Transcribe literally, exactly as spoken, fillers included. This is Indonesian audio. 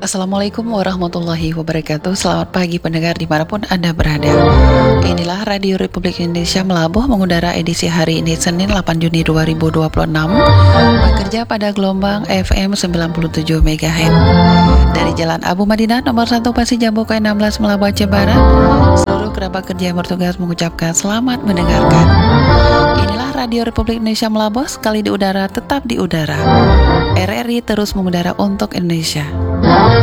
Assalamualaikum warahmatullahi wabarakatuh. Selamat pagi pendengar dimanapun Anda berada. Inilah Radio Republik Indonesia Melabuh mengudara edisi hari ini Senin delapan Juni dua ribu dua puluh enam, bekerja pada gelombang F M sembilan puluh tujuh megahertz dari Jalan Abu Madinah nomor satu Pasir Jambu K enam belas Melabuh Aceh Barat. Seluruh kerabat kerja yang bertugas mengucapkan selamat mendengarkan. Inilah Radio Republik Indonesia Melabuh, sekali di udara tetap di udara. R R I terus mengudara untuk Indonesia.